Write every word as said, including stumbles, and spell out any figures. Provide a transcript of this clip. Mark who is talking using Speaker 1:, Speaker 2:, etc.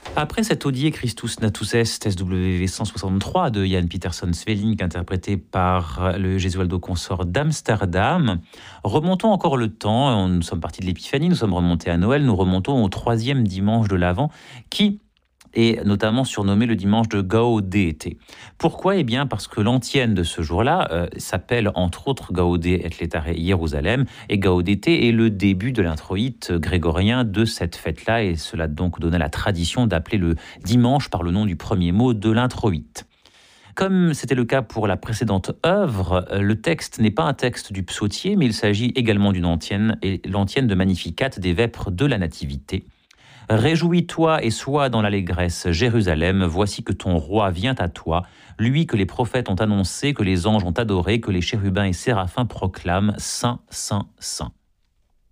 Speaker 1: Après cet Hodie Christus Natus Est S W V cent soixante-trois de Jan Pieterszoon Sweelinck, interprété par le Gesualdo Consort d'Amsterdam, remontons encore le temps. Nous sommes partis de l'Épiphanie, nous sommes remontés à Noël, nous remontons au troisième dimanche de l'Avent, qui est notamment surnommé le dimanche de Gaudete. Pourquoi ? Eh bien, parce que l'antienne de ce jour-là euh, s'appelle entre autres Gaude et Letare Jérusalem, et Gaudete est le début de l'introïte grégorien de cette fête-là, et cela donc donna la tradition d'appeler le dimanche par le nom du premier mot de l'introïte. Comme c'était le cas pour la précédente œuvre, le texte n'est pas un texte du psautier, mais il s'agit également d'une antienne, et l'antienne de Magnificat des Vêpres de la Nativité. Réjouis-toi et sois dans l'allégresse, Jérusalem, voici que ton roi vient à toi, lui que les prophètes ont annoncé, que les anges ont adoré, que les chérubins et séraphins proclament Saint, Saint, Saint.